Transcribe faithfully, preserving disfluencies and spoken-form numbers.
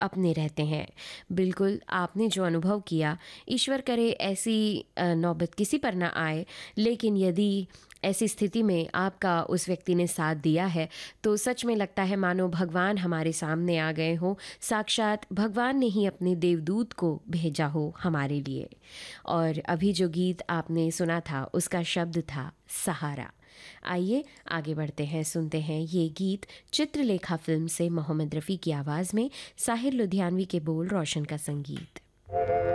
अपने रहते हैं। बिल्कुल आपने जो अनुभव किया, ईश्वर करे ऐसी अ, नौबत किसी पर ना आए, लेकिन यदि ऐसी स्थिति में आपका उस व्यक्ति ने साथ दिया है, तो सच में लगता है मानो भगवान हमारे सामने आ गए हों, साक्षात भगवान ने ही अपने देवदूत को भेजा हो हमारे लिए। और अभी जो गीत आपने सुना था, उसका शब्द था सहारा। आइए आगे बढ़ते हैं, सुनते हैं ये गीत चित्रलेखा फिल्म से मोहम्मद रफ़ी की आवाज़ में, साहिर लुधियानवी के बोल, रोशन का संगीत।